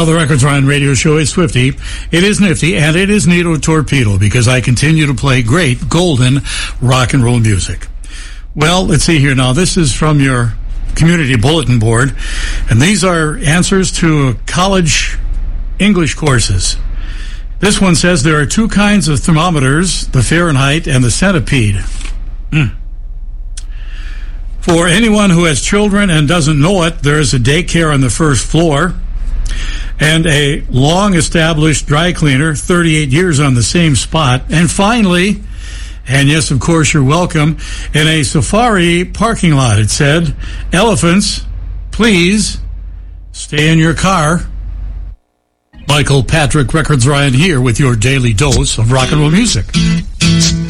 Well, the Records Ryan radio show is swifty, it is nifty, and it is neato torpedo because I continue to play great golden rock and roll music. Well, let's see here now. This is from your community bulletin board, and these are answers to college English courses. This one says there are two kinds of thermometers, the Fahrenheit and the centipede. For anyone who has children and doesn't know it, there is a daycare on the first floor and a long-established dry cleaner, 38 years on the same spot. And finally, and yes, of course, you're welcome, in a safari parking lot, it said, elephants, please stay in your car. Michael Patrick, Records Ryan here with your daily dose of rock and roll music.